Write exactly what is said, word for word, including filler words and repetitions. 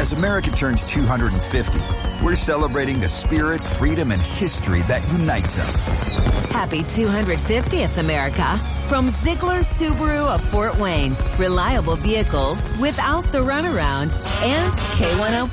As America turns two hundred fifty, we're celebrating the spirit, freedom, and history that unites us. Happy two hundred fiftieth, America. From Ziegler Subaru of Fort Wayne. Reliable vehicles without the runaround. And K one oh